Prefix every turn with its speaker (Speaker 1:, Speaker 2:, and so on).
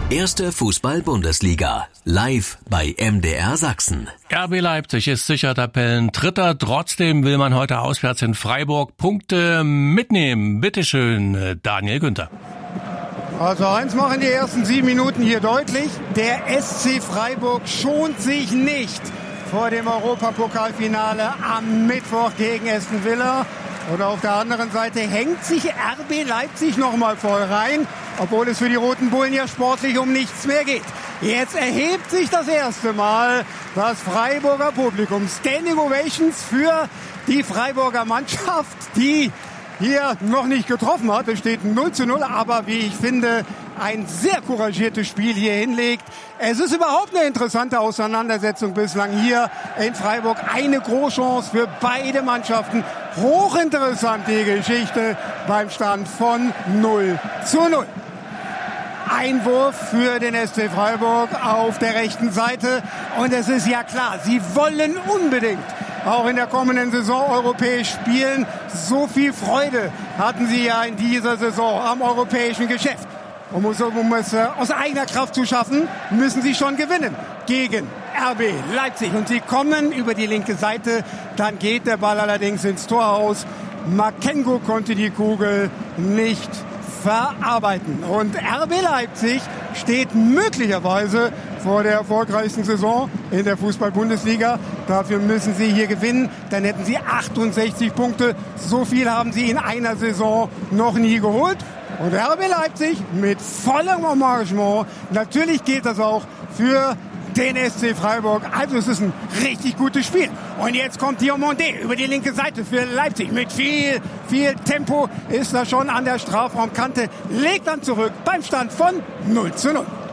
Speaker 1: Erste Fußball-Bundesliga. Live bei MDR Sachsen.
Speaker 2: RB Leipzig ist sicher Tabellendritter. Trotzdem will man heute auswärts in Freiburg Punkte mitnehmen. Bitteschön, Daniel Günther.
Speaker 3: Also eins machen die ersten 7 Minuten hier deutlich. Der SC Freiburg schont sich nicht vor dem Europapokalfinale am Mittwoch gegen Aston Villa. Und auf der anderen Seite hängt sich RB Leipzig nochmal voll rein, obwohl es für die Roten Bullen ja sportlich um nichts mehr geht. Jetzt erhebt sich das erste Mal das Freiburger Publikum. Standing Ovations für die Freiburger Mannschaft, die hier noch nicht getroffen hat. Es steht 0:0, aber wie ich finde, ein sehr couragiertes Spiel hier hinlegt. Es ist überhaupt eine interessante Auseinandersetzung bislang hier in Freiburg. Eine Großchance für beide Mannschaften. Hochinteressant die Geschichte beim Stand von 0:0. Einwurf für den SC Freiburg auf der rechten Seite. Und es ist ja klar, sie wollen unbedingt auch in der kommenden Saison europäisch spielen. So viel Freude hatten sie ja in dieser Saison am europäischen Geschäft. Um es aus eigener Kraft zu schaffen, müssen sie schon gewinnen gegen RB Leipzig. Und sie kommen über die linke Seite. Dann geht der Ball allerdings ins Tor aus. Makengo konnte die Kugel nicht verarbeiten. Und RB Leipzig steht möglicherweise vor der erfolgreichsten Saison in der Fußball-Bundesliga. Dafür müssen sie hier gewinnen. Dann hätten sie 68 Punkte. So viel haben sie in einer Saison noch nie geholt. Und RB Leipzig mit vollem Engagement. Natürlich gilt das auch für den SC Freiburg. Also es ist ein richtig gutes Spiel. Und jetzt kommt Diomandé über die linke Seite für Leipzig. Mit viel Tempo ist er schon an der Strafraumkante. Legt dann zurück beim Stand von 0:0.